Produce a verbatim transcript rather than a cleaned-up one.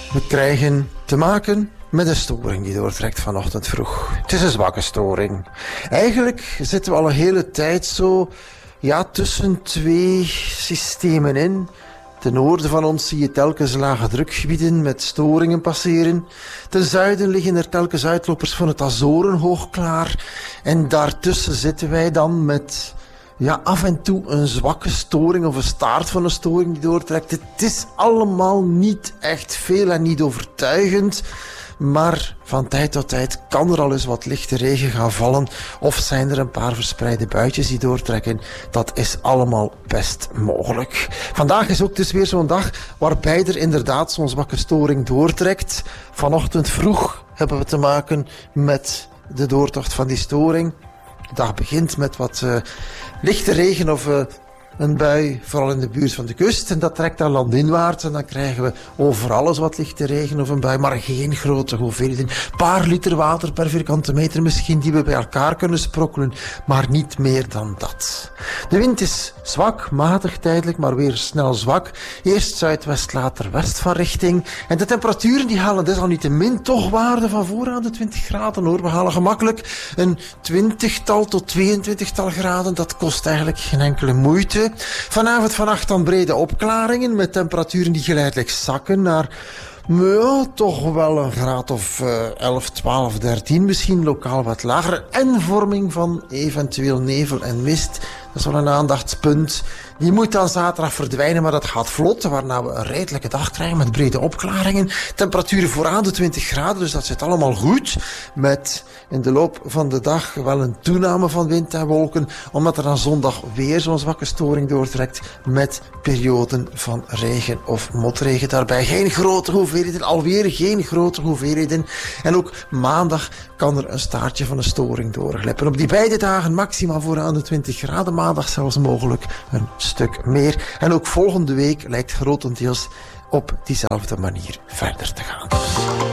We krijgen te maken met een storing die doortrekt vanochtend vroeg. Het is een zwakke storing. Eigenlijk zitten we al een hele tijd zo ja, tussen twee systemen in. Ten noorden van ons zie je telkens lage drukgebieden met storingen passeren. Ten zuiden liggen er telkens uitlopers van het Azorenhoog klaar. En daartussen zitten wij dan met ja, af en toe een zwakke storing of een staart van een storing die doortrekt. Het is allemaal niet echt veel en niet overtuigend. Maar van tijd tot tijd kan er al eens wat lichte regen gaan vallen. Of zijn er een paar verspreide buitjes die doortrekken. Dat is allemaal best mogelijk. Vandaag is ook dus weer zo'n dag waarbij er inderdaad zo'n zwakke storing doortrekt. Vanochtend vroeg hebben we te maken met de doortocht van die storing. De dag begint met wat uh, lichte regen of uh, een bui, vooral in de buurt van de kust. En dat trekt dan landinwaarts en dan krijgen we overal eens wat lichte regen of een bui, maar geen grote hoeveelheden. Een paar liter water per vierkante meter misschien die we bij elkaar kunnen sprokkelen, maar niet meer dan dat. De wind is zwak, matig tijdelijk, maar weer snel zwak. Eerst zuidwest, later west van richting. En de temperaturen die halen desalniettemin toch waarde van voor aan de twintig graden hoor. We halen gemakkelijk een twintigtal tot tweeëntwintigtal graden. Dat kost eigenlijk geen enkele moeite. Vanavond, vannacht dan brede opklaringen met temperaturen die geleidelijk zakken naar ja, toch wel een graad of uh, elf, twaalf, dertien, misschien lokaal wat lager. En vorming van eventueel nevel en mist. Dat is wel een aandachtspunt. Die moet dan zaterdag verdwijnen, maar dat gaat vlot. Waarna we een redelijke dag krijgen met brede opklaringen. Temperaturen vooraan de twintig graden, dus dat zit allemaal goed. Met in de loop van de dag wel een toename van wind en wolken. Omdat er dan zondag weer zo'n zwakke storing doortrekt. Met perioden van regen of motregen daarbij. Geen grote hoeveelheden, alweer geen grote hoeveelheden. En ook maandag kan er een staartje van een storing doorglippen. Op die beide dagen maximaal vooraan de twintig graden. Maandag zelfs mogelijk een stuk meer. En ook volgende week lijkt grotendeels op diezelfde manier verder te gaan.